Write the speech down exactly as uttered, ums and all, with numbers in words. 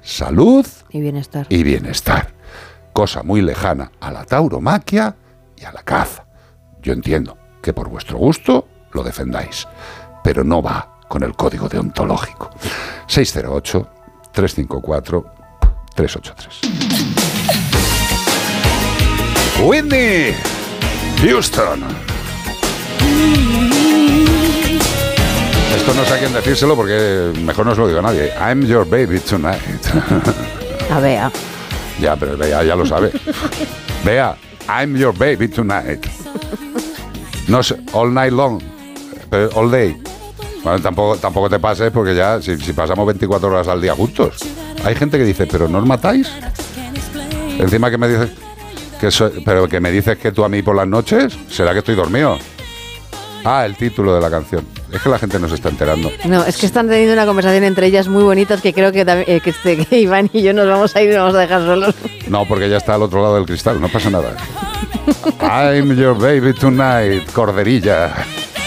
salud y bienestar. y bienestar. Cosa muy lejana a la tauromaquia y a la caza. Yo entiendo que por vuestro gusto lo defendáis, pero no va con el código deontológico. seis cero ocho, tres cinco cuatro, tres ocho tres. Whitney Houston. Esto no sé a quién decírselo porque mejor no se lo digo a nadie. I'm your baby tonight. A Bea. Ya, pero Bea ya lo sabe. Bea, I'm your baby tonight. No sé, all night long, pero all day. Bueno, tampoco, tampoco te pases porque ya, si, si pasamos veinticuatro horas al día juntos. Hay gente que dice, ¿pero no os matáis? Encima que me dices que so, pero que me dices que tú a mí por las noches, ¿será que estoy dormido? Ah, el título de la canción. Es que la gente no se está enterando. No, es que están teniendo una conversación entre ellas muy bonitas que creo que, eh, que, este, que Iván y yo nos vamos a ir y nos vamos a dejar solos. No, porque ya está al otro lado del cristal, no pasa nada. I'm your baby tonight, corderilla.